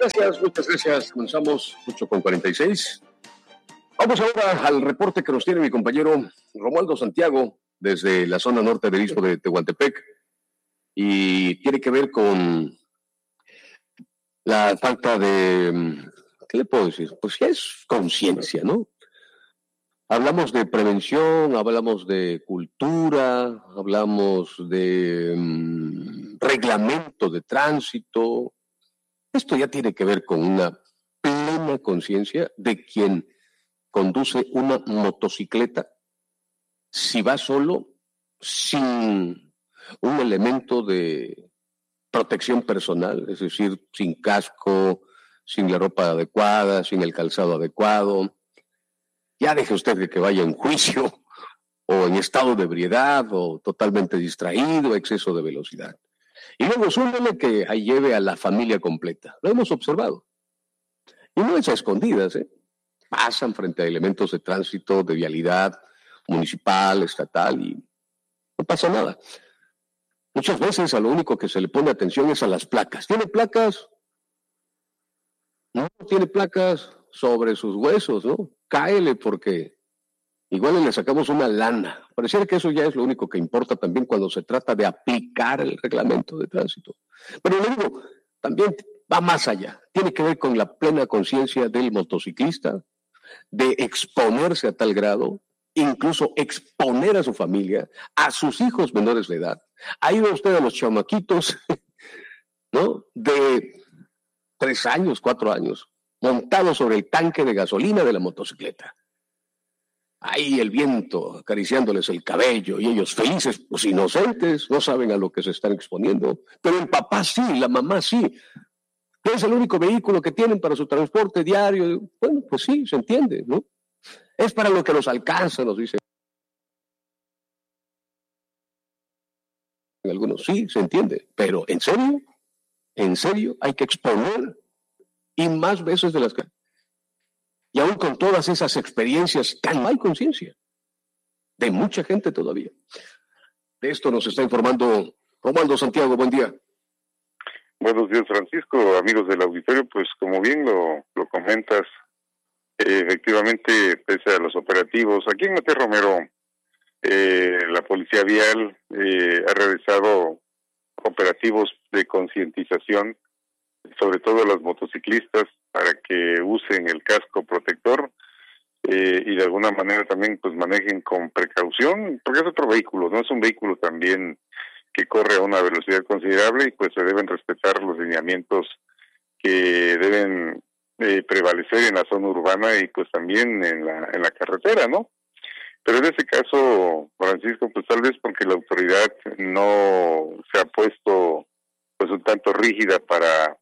Gracias, muchas gracias. Comenzamos 8:46. Vamos ahora al reporte que nos tiene mi compañero Romualdo Santiago desde la zona norte del istmo de Tehuantepec y tiene que ver con la falta de, ¿qué le puedo decir? Pues ya es conciencia, ¿no? Hablamos de prevención, hablamos de cultura, hablamos de reglamento de tránsito. Esto ya tiene que ver con una plena conciencia de quien conduce una motocicleta si va solo, sin un elemento de protección personal, es decir, sin casco, sin la ropa adecuada, sin el calzado adecuado. Ya deje usted de que vaya en juicio o en estado de ebriedad o totalmente distraído, exceso de velocidad. Y luego súmele que ahí lleve a la familia completa. Lo hemos observado. Y no es a escondidas, ¿eh? Pasan frente a elementos de tránsito, de vialidad municipal, estatal, y no pasa nada. Muchas veces a lo único que se le pone atención es a las placas. ¿Tiene placas? No tiene placas, sobre sus huesos, ¿no? Cáele porque igual le sacamos una lana. Pareciera que eso ya es lo único que importa también cuando se trata de aplicar el reglamento de tránsito. Pero le digo, también va más allá. Tiene que ver con la plena conciencia del motociclista, de exponerse a tal grado, incluso exponer a su familia, a sus hijos menores de edad. Ha ido usted a los chamaquitos, ¿no? De 3 años, 4 años, montados sobre el tanque de gasolina de la motocicleta. Ahí el viento acariciándoles el cabello y ellos felices, pues inocentes, no saben a lo que se están exponiendo. Pero el papá sí, la mamá sí. Es el único vehículo que tienen para su transporte diario. Bueno, pues sí, se entiende, ¿no? Es para lo que nos alcanza, nos dicen algunos. Sí, se entiende. Pero ¿en serio hay que exponer y más veces de las que... Y aún con todas esas experiencias, no hay conciencia de mucha gente todavía. De esto nos está informando Romualdo Santiago. Buen día. Buenos días, Francisco, amigos del auditorio. Pues como bien lo comentas, efectivamente, pese a los operativos, aquí en Matías Romero, la Policía Vial ha realizado operativos de concientización, sobre todo a los motociclistas, para que usen el casco protector y de alguna manera también pues manejen con precaución, porque es otro vehículo, no es un vehículo también que corre a una velocidad considerable y pues se deben respetar los lineamientos que deben prevalecer en la zona urbana y pues también en la carretera, ¿no? Pero en este caso, Francisco, pues tal vez porque la autoridad no se ha puesto pues un tanto rígida para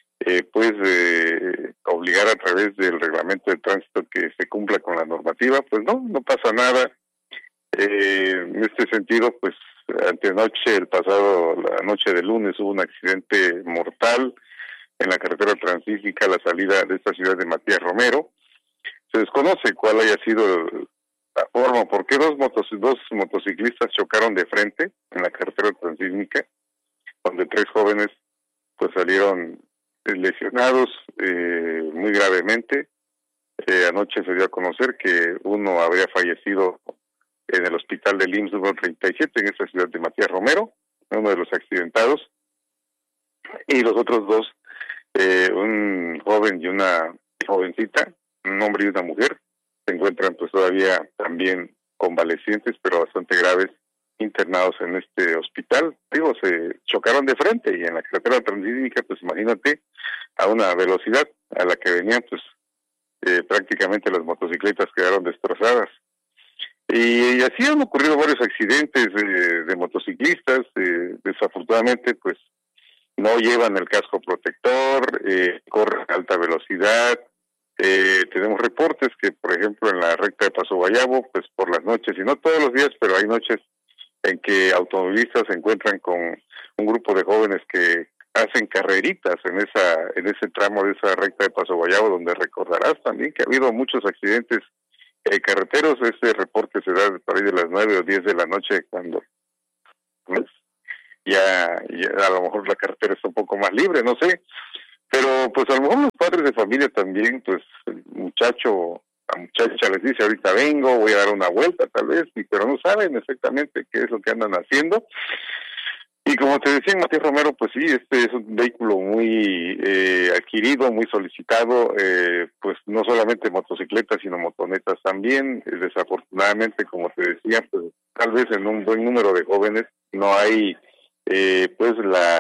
obligar a través del reglamento de tránsito que se cumpla con la normativa, pues no pasa nada. En este sentido, pues antenoche, la noche del lunes, hubo un accidente mortal en la carretera transísmica a la salida de esta ciudad de Matías Romero. Se desconoce cuál haya sido la forma, por qué dos motociclistas chocaron de frente en la carretera transísmica, donde 3 jóvenes pues salieron lesionados muy gravemente. Anoche se dio a conocer que uno habría fallecido en el hospital del IMSS número 37 en esta ciudad de Matías Romero, uno de los accidentados, y los otros 2, un joven y una jovencita, un hombre y una mujer, se encuentran pues todavía también convalecientes, pero bastante graves, internados en este hospital. Digo, se chocaron de frente y en la carretera transísmica, pues imagínate, a una velocidad a la que venían, pues prácticamente las motocicletas quedaron destrozadas. Y así han ocurrido varios accidentes de motociclistas, desafortunadamente pues no llevan el casco protector, corren a alta velocidad. Tenemos reportes que, por ejemplo, en la recta de Paso Guayabo, pues por las noches, y no todos los días, pero hay noches en que automovilistas se encuentran con un grupo de jóvenes que hacen carreritas en ese tramo de esa recta de Paso Guayabo, donde recordarás también que ha habido muchos accidentes carreteros. Este reporte se da por ahí de las 9 o 10 de la noche, cuando pues, ya a lo mejor la carretera está un poco más libre, no sé, Pero pues a lo mejor los padres de familia también, pues el muchacho, la muchacha les dice ahorita vengo, voy a dar una vuelta tal vez, pero no saben exactamente qué es lo que andan haciendo. Y como te decía Matías Romero, pues sí, este es un vehículo muy adquirido, muy solicitado, pues no solamente motocicletas, sino motonetas también. Desafortunadamente, como te decía, pues tal vez en un buen número de jóvenes no hay pues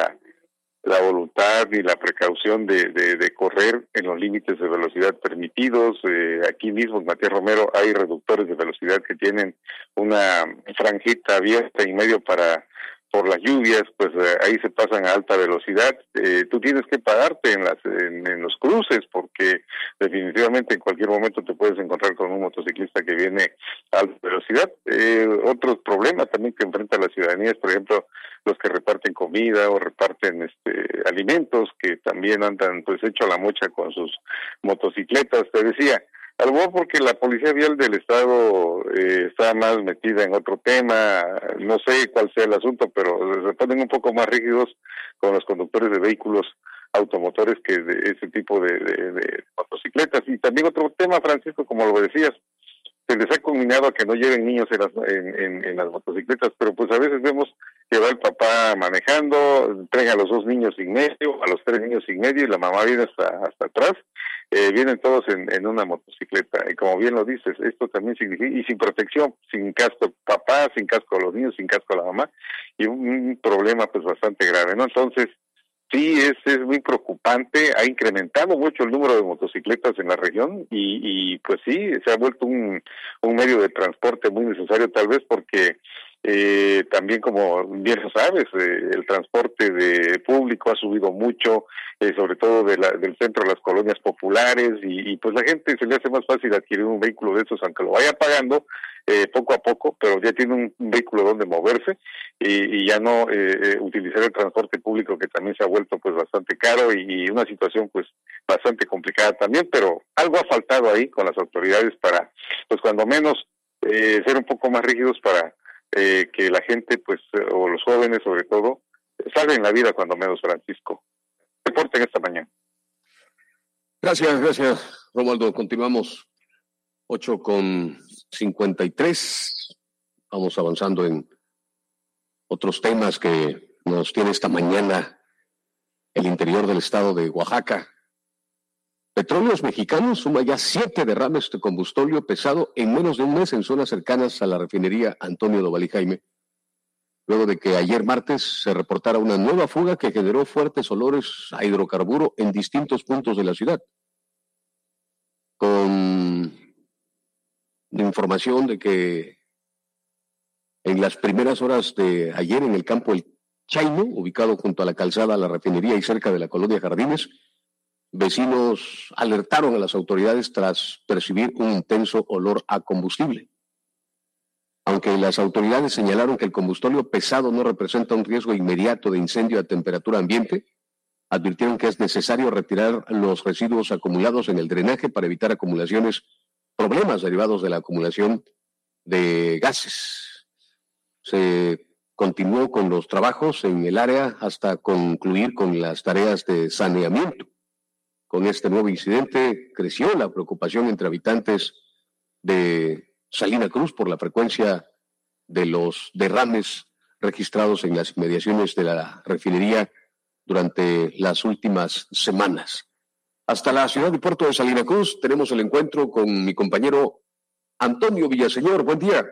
la voluntad y la precaución de correr en los límites de velocidad permitidos. Aquí mismo en Matías Romero hay reductores de velocidad que tienen una franjita abierta y medio por las lluvias, pues ahí se pasan a alta velocidad. Tú tienes que pararte en los cruces, porque definitivamente en cualquier momento te puedes encontrar con un motociclista que viene a alta velocidad. Otro problema también que enfrenta la ciudadanía es, por ejemplo, los que reparten comida o reparten alimentos, que también andan pues hecho la mocha con sus motocicletas. Te decía, a lo mejor porque la Policía Vial del Estado está más metida en otro tema, no sé cuál sea el asunto, pero se ponen un poco más rígidos con los conductores de vehículos automotores que de ese tipo de motocicletas. Y también otro tema, Francisco, como lo decías, se les ha combinado a que no lleven niños en las motocicletas, pero pues a veces vemos que va el papá manejando, traen a los 2 niños sin medio, a los 3 niños sin medio, y la mamá viene hasta atrás. Vienen todos en una motocicleta, y como bien lo dices, esto también significa, y sin protección, sin casco papá, sin casco a los niños, sin casco a la mamá, y un problema pues bastante grave, ¿no? Entonces, sí, es muy preocupante, ha incrementado mucho el número de motocicletas en la región, y pues sí, se ha vuelto un medio de transporte muy necesario, tal vez porque también, como bien lo sabes, el transporte público ha subido mucho, sobre todo del centro de las colonias populares, y pues la gente se le hace más fácil adquirir un vehículo de esos, aunque lo vaya pagando poco a poco, pero ya tiene un vehículo donde moverse, y ya no utilizar el transporte público, que también se ha vuelto pues bastante caro, y una situación pues bastante complicada también. Pero algo ha faltado ahí con las autoridades para, pues cuando menos, ser un poco más rígidos para que la gente, pues, o los jóvenes sobre todo, salven la vida cuando menos, Francisco. Reporten esta mañana. Gracias, Romualdo. Continuamos 8:53. Vamos avanzando en otros temas que nos tiene esta mañana el interior del estado de Oaxaca. Petróleos Mexicanos suma ya 7 derrames de combustible pesado en menos de un mes en zonas cercanas a la refinería Antonio Doval y Jaime, luego de que ayer martes se reportara una nueva fuga que generó fuertes olores a hidrocarburo en distintos puntos de la ciudad. Con información de que en las primeras horas de ayer en el campo El Chaino, ubicado junto a la calzada a la refinería y cerca de la colonia Jardines, vecinos alertaron a las autoridades tras percibir un intenso olor a combustible. Aunque las autoridades señalaron que el combustible pesado no representa un riesgo inmediato de incendio a temperatura ambiente, advirtieron que es necesario retirar los residuos acumulados en el drenaje para evitar problemas derivados de la acumulación de gases. Se continuó con los trabajos en el área hasta concluir con las tareas de saneamiento. Con este nuevo incidente creció la preocupación entre habitantes de Salina Cruz por la frecuencia de los derrames registrados en las inmediaciones de la refinería durante las últimas semanas. Hasta la ciudad y puerto de Salina Cruz tenemos el encuentro con mi compañero Antonio Villaseñor. Buen día.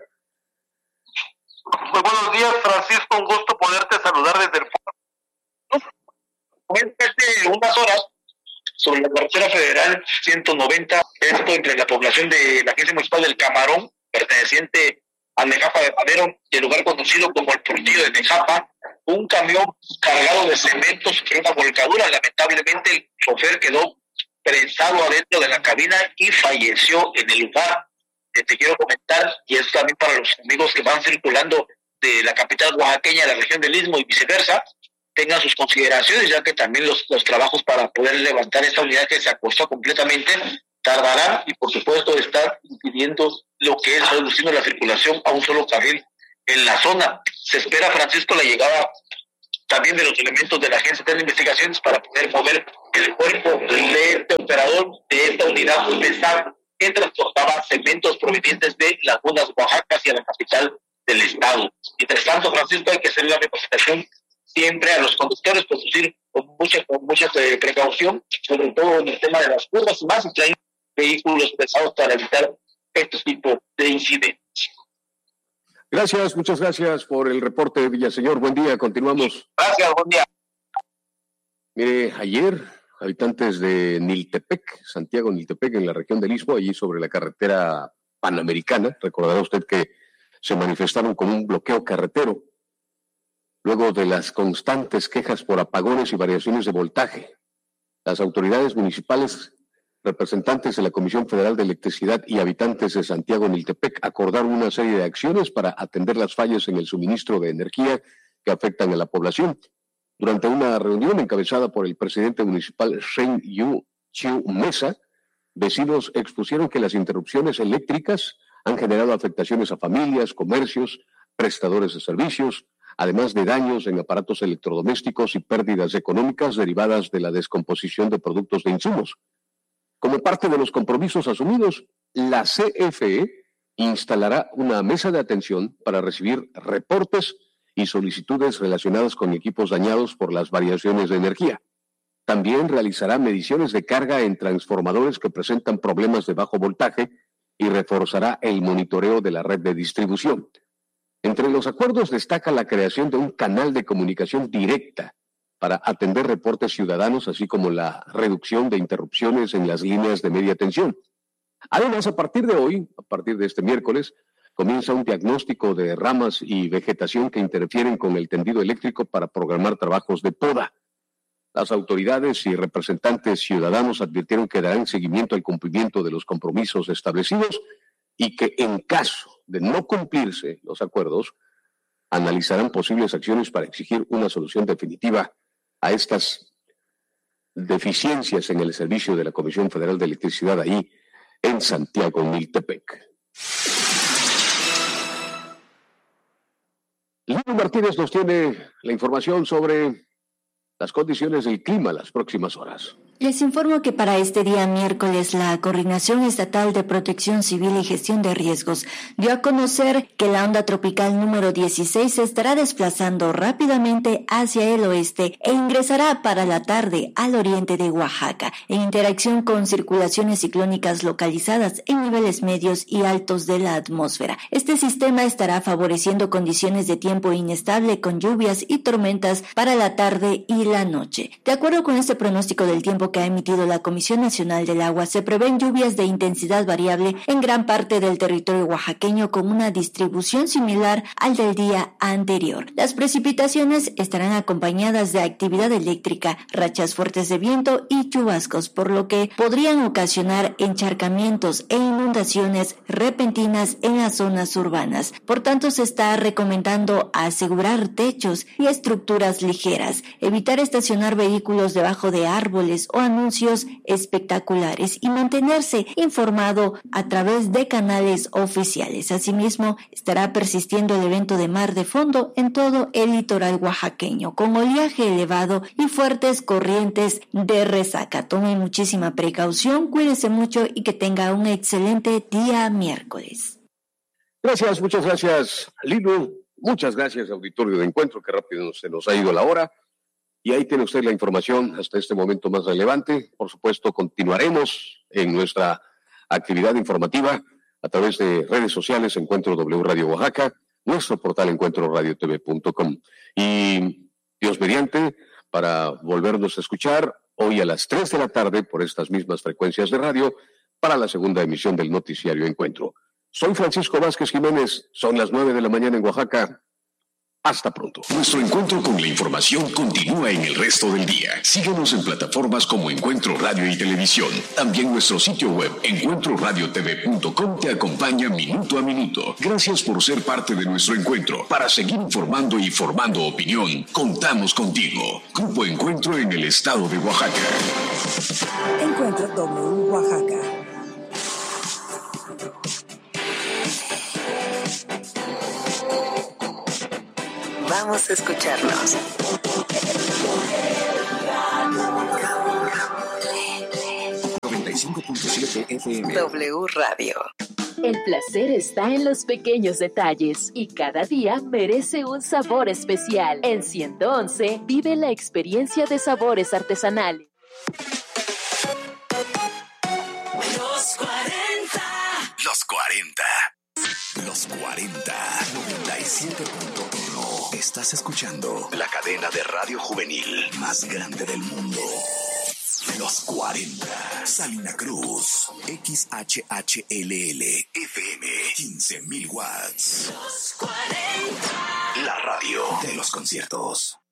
Muy buenos días, Francisco. Un gusto poderte saludar desde el puerto. Hace unas horas, sobre la carretera federal 190, esto entre la población de la Agencia Municipal del Camarón, perteneciente a Nejapa de Madero, y el lugar conocido como el Portillo de Nejapa, un camión cargado de cemento sufrió una volcadura. Lamentablemente el chofer quedó prensado adentro de la cabina y falleció en el lugar. Te quiero comentar, y es también para los amigos que van circulando de la capital oaxaqueña a la región del Istmo y viceversa, tengan sus consideraciones, ya que también los trabajos para poder levantar esta unidad que se acostó completamente tardarán, y por supuesto estar impidiendo lo que es reduciendo la circulación a un solo carril en la zona. Se espera, Francisco, la llegada también de los elementos de la Agencia de Investigaciones para poder mover el cuerpo de este operador de esta unidad pesada que transportaba cementos provenientes de Lagunas, Oaxaca, hacia la capital del estado. Mientras tanto, Francisco, hay que hacer la representación siempre a los conductores, conducir con mucha precaución, sobre todo en el tema de las curvas, más que hay vehículos pesados para evitar este tipo de incidentes. Gracias, muchas gracias por el reporte, Villaseñor. Buen día, continuamos. Gracias, buen día. Mire, ayer, habitantes de Niltepec, Santiago Niltepec, en la región del Istmo, allí sobre la carretera panamericana, recordará usted que se manifestaron con un bloqueo carretero, luego de las constantes quejas por apagones y variaciones de voltaje. Las autoridades municipales, representantes de la Comisión Federal de Electricidad y habitantes de Santiago Niltepec acordaron una serie de acciones para atender las fallas en el suministro de energía que afectan a la población. Durante una reunión encabezada por el presidente municipal Shen Yu Chiu Mesa, vecinos expusieron que las interrupciones eléctricas han generado afectaciones a familias, comercios, prestadores de servicios, además de daños en aparatos electrodomésticos y pérdidas económicas derivadas de la descomposición de productos de insumos. Como parte de los compromisos asumidos, la CFE instalará una mesa de atención para recibir reportes y solicitudes relacionadas con equipos dañados por las variaciones de energía. También realizará mediciones de carga en transformadores que presentan problemas de bajo voltaje y reforzará el monitoreo de la red de distribución. Entre los acuerdos destaca la creación de un canal de comunicación directa para atender reportes ciudadanos, así como la reducción de interrupciones en las líneas de media tensión. Además, a partir de hoy, a partir de este miércoles, comienza un diagnóstico de ramas y vegetación que interfieren con el tendido eléctrico para programar trabajos de poda. Las autoridades y representantes ciudadanos advirtieron que darán seguimiento al cumplimiento de los compromisos establecidos y que en caso de no cumplirse los acuerdos, analizarán posibles acciones para exigir una solución definitiva a estas deficiencias en el servicio de la Comisión Federal de Electricidad ahí en Santiago Niltepec. Lino Martínez nos tiene la información sobre las condiciones del clima las próximas horas. Les informo que para este día miércoles la Coordinación Estatal de Protección Civil y Gestión de Riesgos dio a conocer que la onda tropical número 16 se estará desplazando rápidamente hacia el oeste e ingresará para la tarde al oriente de Oaxaca, en interacción con circulaciones ciclónicas localizadas en niveles medios y altos de la atmósfera. Este sistema estará favoreciendo condiciones de tiempo inestable con lluvias y tormentas para la tarde y la noche. De acuerdo con este pronóstico del tiempo que ha emitido la Comisión Nacional del Agua, se prevén lluvias de intensidad variable en gran parte del territorio oaxaqueño con una distribución similar al del día anterior. Las precipitaciones estarán acompañadas de actividad eléctrica, rachas fuertes de viento y chubascos, por lo que podrían ocasionar encharcamientos e inundaciones repentinas en las zonas urbanas. Por tanto, se está recomendando asegurar techos y estructuras ligeras, evitar estacionar vehículos debajo de árboles o anuncios espectaculares y mantenerse informado a través de canales oficiales. Asimismo, estará persistiendo el evento de mar de fondo en todo el litoral oaxaqueño, con oleaje elevado y fuertes corrientes de resaca. Tome muchísima precaución, cuídese mucho y que tenga un excelente día miércoles. Gracias, muchas gracias, Lilo. Muchas gracias, auditorio de Encuentro, que rápido se nos ha ido la hora. Y ahí tiene usted la información hasta este momento más relevante. Por supuesto, continuaremos en nuestra actividad informativa a través de redes sociales, Encuentro W Radio Oaxaca, nuestro portal encuentroradiotv.com. Y Dios mediante, para volvernos a escuchar hoy a las 3 de la tarde por estas mismas frecuencias de radio para la segunda emisión del noticiario Encuentro. Soy Francisco Vázquez Jiménez, son las 9 de la mañana en Oaxaca. Hasta pronto. Nuestro encuentro con la información continúa en el resto del día. Síguenos en plataformas como Encuentro Radio y Televisión. También nuestro sitio web, encuentroradiotv.com, te acompaña minuto a minuto. Gracias por ser parte de nuestro encuentro. Para seguir informando y formando opinión, contamos contigo. Grupo Encuentro en el estado de Oaxaca. Encuentro W Oaxaca. Vamos a escucharnos. 95.7 FM. W Radio. El placer está en los pequeños detalles y cada día merece un sabor especial. En 111 vive la experiencia de sabores artesanales. Los 40. Los 40. Los 40. 97.1. Estás escuchando la cadena de radio juvenil más grande del mundo. Los 40. Salina Cruz. XHHLL. FM. 15,000 watts. Los 40. La radio de los conciertos.